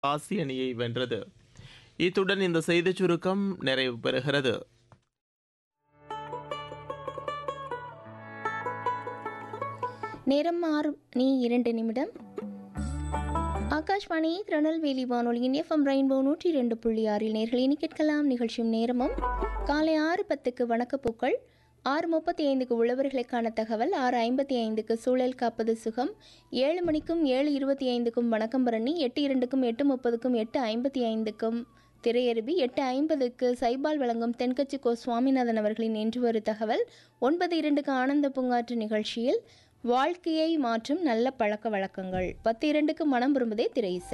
ஆசிய அணியை வென்றது. இத்துடன் இந்த செய்திச் சுருக்கம் நிறைவு பெறுகிறது. நேரம் 6:02. ஆகாஷ்வாணி திருநெல்வேலி வானொலியின் எஃப்எம் ரெயின்போ 102.6 நேர்களை கேட்கலாம். நிகழ்ச்சியும் நேரமும் காலை 6:10க்கு வணக்கப்பூக்கள், 6:35க்கு உழவர்களுக்கான தகவல், 6:55க்கு சூழல் காப்பது சுகம், 7 மணிக்கும் 7:25க்கும் வணக்கம் பரணி, 8:02க்கும் 8:30க்கும் 8:55க்கும் திரையருவி, 8:50க்கு சைபால் வழங்கும் தென்கட்சி கோ சுவாமிநாதன் அவர்களின் இன்று ஒரு தகவல், 9:02க்கு ஆனந்த பூங்காற்று நிகழ்ச்சியில் வாழ்க்கையை மாற்றும் நல்ல பழக்க வழக்கங்கள், 10:02க்கு மனம் விரும்புதே திரை இசை,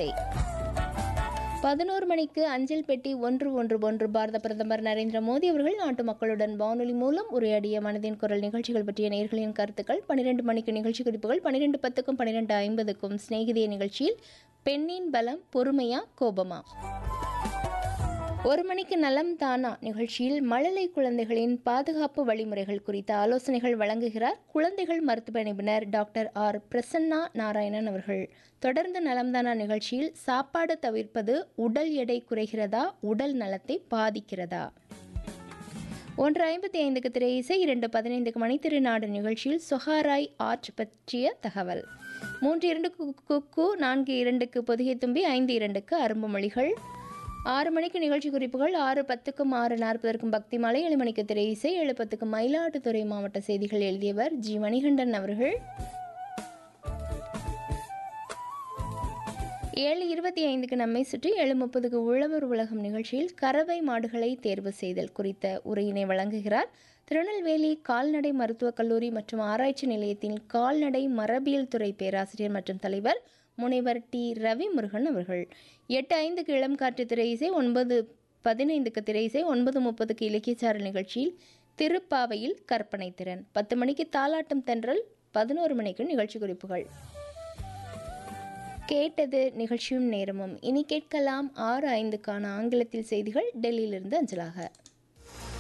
11 மணிக்கு அஞ்சல் பெட்டி 111 பாரத பிரதமர் நரேந்திர மோடி அவர்கள் நாட்டு மக்களுடன் வானொலி மூலம் உரையாடிய மனதின் குரல் நிகழ்ச்சிகள் பற்றிய நேயர்களின் கருத்துக்கள், 12 மணிக்கு நிகழ்ச்சி குறிப்புகள், 12:10க்கும் 12:50க்கும் சிநேகிதிய நிகழ்ச்சியில் பெண்ணின் பலம் பொறுமையா கோபமா, 1 மணிக்கு நலம் தானா நிகழ்ச்சியில் மழலை குழந்தைகளின் பாதுகாப்பு வழிமுறைகள் குறித்த ஆலோசனைகள் வழங்குகிறார் குழந்தைகள் மருத்துவ நிபுணர் டாக்டர் ஆர் பிரசன்னா நாராயணன் அவர்கள். தொடர்ந்து நலம்தானா நிகழ்ச்சியில் சாப்பாடு தவிர்ப்பது உடல் எடை குறைகிறதா, உடல் நலத்தை பாதிக்கிறதா, 1:55க்கு திரை இசை, 2:15க்கு மணித்திருநாடு நிகழ்ச்சியில் சொஹாராய் ஆர்ட் பற்றிய தகவல், 3:02க்கு குக்கு, 4:02க்கு பொதிகை தும்பி, 5:02க்கு அரும்பு மொழிகள், 6 மணிக்கு நிகழ்ச்சி குறிப்புகள், 6:10க்கும் 6:40க்கும் பக்தி மாலை, 7 மணிக்கு திரை இசை, 7:10க்கு மயிலாடுதுறை மாவட்ட செய்திகள் எழுதியவர் ஜி மணிகண்டன் அவர்கள், 7:25க்கு நம்மை சுற்றி, 7:30க்கு உழவர் உலகம் நிகழ்ச்சியில் கறவை மாடுகளை தேர்வு செய்தல் குறித்த உரையினை வழங்குகிறார் திருநெல்வேலி கால்நடை மருத்துவக் கல்லூரி மற்றும் ஆராய்ச்சி நிலையத்தின் கால்நடை மரபியல் துறை பேராசிரியர் மற்றும் தலைவர் முனைவர் டி ரவி முருகன் அவர்கள். 8:05க்கு இளம் காற்று திரை இசை, 9:15க்கு திரை இசை, 9:30க்கு இலக்கியச்சாரல் நிகழ்ச்சியில் திருப்பாவையில் கற்பனை திறன், 10 மணிக்கு தாலாட்டம் தென்றல், 11 மணிக்கு நிகழ்ச்சி குறிப்புகள். கேட்டது நிகழ்ச்சியும் நேரமும். இனி கேட்கலாம் 6:05க்கான ஆங்கிலத்தில் செய்திகள் டெல்லியிலிருந்து அஞ்சலாக.